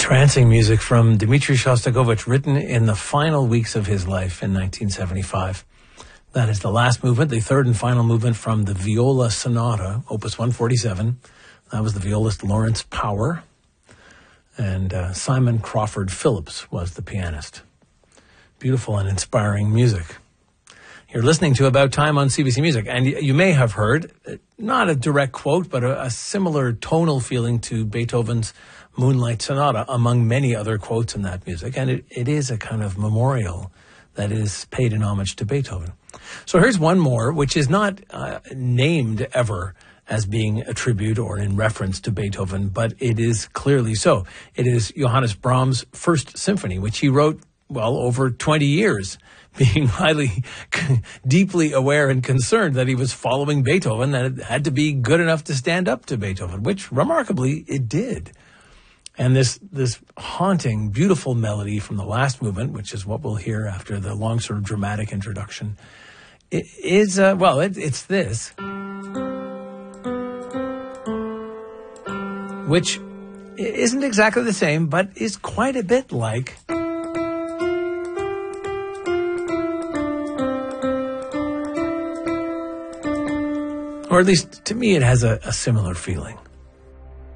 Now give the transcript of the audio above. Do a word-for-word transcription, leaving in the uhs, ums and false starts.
Entrancing music from Dmitri Shostakovich, written in the final weeks of his life in nineteen seventy-five. That is the last movement, the third and final movement from the Viola Sonata, Opus one forty-seven. That was the violist Lawrence Power. And uh, Simon Crawford Phillips was the pianist. Beautiful and inspiring music. You're listening to About Time on C B C Music, and you may have heard, not a direct quote, but a, a similar tonal feeling to Beethoven's Moonlight Sonata, among many other quotes in that music. And it, it is a kind of memorial that is paid in homage to Beethoven. So here's one more, which is not uh, named ever as being a tribute or in reference to Beethoven, but it is clearly so. It is Johannes Brahms' First Symphony, which he wrote, well, over twenty years, being highly, deeply aware and concerned that he was following Beethoven, that it had to be good enough to stand up to Beethoven, which, remarkably, it did. And this this haunting, beautiful melody from the last movement, which is what we'll hear after the long sort of dramatic introduction, it is, uh, well, it, it's this, which isn't exactly the same, but is quite a bit like, or at least to me it has a, a similar feeling.